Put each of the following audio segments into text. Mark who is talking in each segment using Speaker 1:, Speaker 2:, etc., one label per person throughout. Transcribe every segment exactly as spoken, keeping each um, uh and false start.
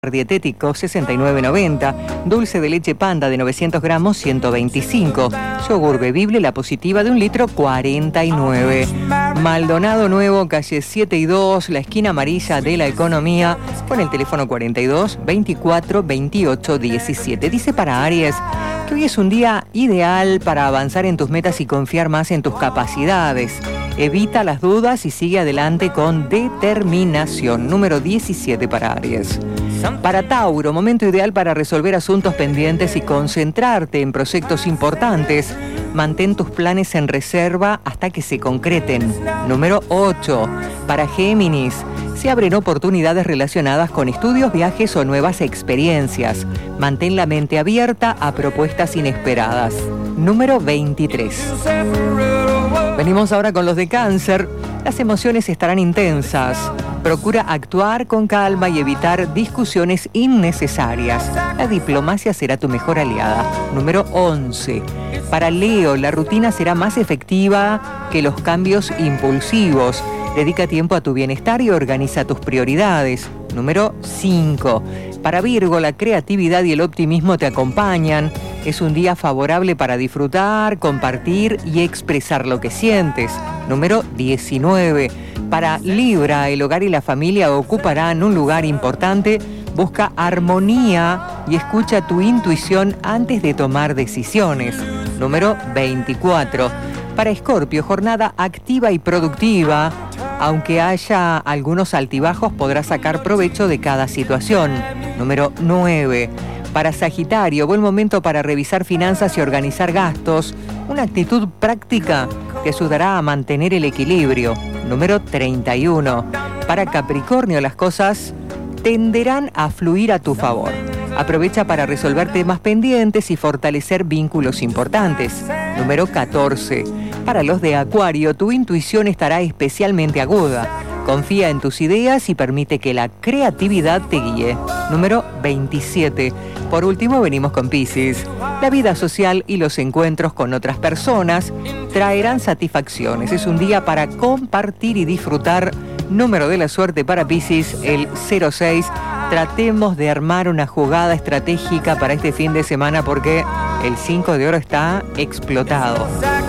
Speaker 1: dietético sesenta y nueve noventa, dulce de leche Panda de novecientos gramos ciento veinticinco, yogur bebible La Positiva de un litro cuarenta y nueve. Maldonado Nuevo, calle siete y dos, la esquina amarilla de la Economía, con el teléfono cuarenta y dos, veinticuatro, veintiocho, diecisiete. Dice para Aries que hoy es un día ideal para avanzar en tus metas y confiar más en tus capacidades. Evita las dudas y sigue adelante con determinación. Número diecisiete para Aries. Para Tauro, momento ideal para resolver asuntos pendientes y concentrarte en proyectos importantes. Mantén tus planes en reserva hasta que se concreten. Número ocho. Para Géminis, se abren oportunidades relacionadas con estudios, viajes o nuevas experiencias. Mantén la mente abierta a propuestas inesperadas. Número veintitrés. Venimos ahora con los de Cáncer. Las emociones estarán intensas. Procura actuar con calma y evitar discusiones innecesarias. La diplomacia será tu mejor aliada. Número once. Para Leo, la rutina será más efectiva que los cambios impulsivos. Dedica tiempo a tu bienestar y organiza tus prioridades. Número cinco. Para Virgo, la creatividad y el optimismo te acompañan. Es un día favorable para disfrutar, compartir y expresar lo que sientes. Número diecinueve. Para Libra, el hogar y la familia ocuparán un lugar importante. Busca armonía y escucha tu intuición antes de tomar decisiones. Número veinticuatro. Para Escorpio, jornada activa y productiva. Aunque haya algunos altibajos, podrás sacar provecho de cada situación. Número nueve. Para Sagitario, buen momento para revisar finanzas y organizar gastos. Una actitud práctica te ayudará a mantener el equilibrio. Número treinta y uno. Para Capricornio, las cosas tenderán a fluir a tu favor. Aprovecha para resolver temas pendientes y fortalecer vínculos importantes. Número catorce. Para los de Acuario, tu intuición estará especialmente aguda. Confía en tus ideas y permite que la creatividad te guíe. Número veintisiete. Por último, venimos con Piscis. La vida social y los encuentros con otras personas traerán satisfacciones. Es un día para compartir y disfrutar. Número de la suerte para Piscis, el cero seis. Tratemos de armar una jugada estratégica para este fin de semana porque el cinco de oro está explotado.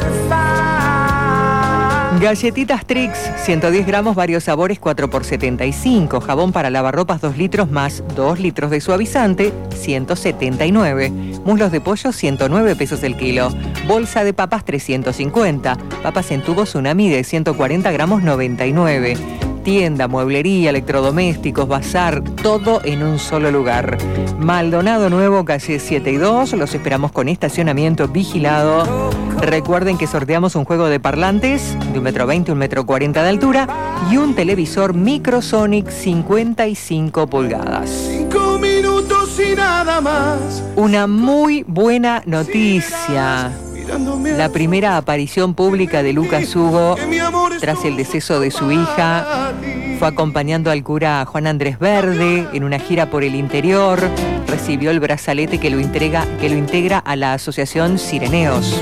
Speaker 1: Galletitas Trix, ciento diez gramos, varios sabores, cuatro por setenta y cinco. Jabón para lavarropas, dos litros más dos litros de suavizante, ciento setenta y nueve. Muslos de pollo, ciento nueve pesos el kilo. Bolsa de papas, trescientos cincuenta. Papas en tubo Tsunami de ciento cuarenta gramos, noventa y nueve. Tienda, mueblería, electrodomésticos, bazar, todo en un solo lugar. Maldonado Nuevo, calle siete y dos. Los esperamos con estacionamiento vigilado. Recuerden que sorteamos un juego de parlantes de un metro veinte, un metro cuarenta de altura y un televisor Microsonic cincuenta y cinco pulgadas.
Speaker 2: Cinco minutos y nada más.
Speaker 1: Una muy buena noticia. La primera aparición pública de Lucas Hugo tras el deceso de su hija. Fue acompañando al cura Juan Andrés Verde en una gira por el interior. Recibió el brazalete que lo, entrega, que lo integra a la asociación Sireneos.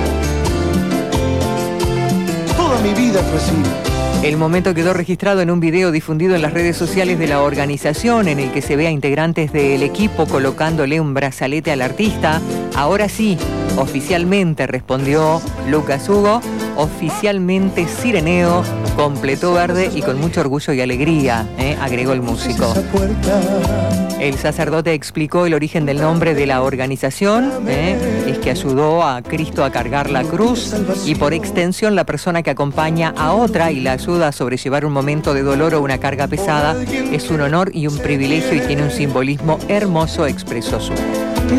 Speaker 2: Toda mi vida fue así.
Speaker 1: El momento quedó registrado en un video difundido en las redes sociales de la organización en el que se ve a integrantes del equipo colocándole un brazalete al artista. Ahora sí, oficialmente, respondió Lucas Hugo, oficialmente Sireneo, completó Verde y con mucho orgullo y alegría, ¿eh? agregó el músico. El sacerdote explicó el origen del nombre de la organización, ¿eh? es que ayudó a Cristo a cargar la cruz y por extensión la persona que acompaña a otra y la ayuda a sobrellevar un momento de dolor o una carga pesada es un honor y un privilegio y tiene un simbolismo hermoso, expresó su.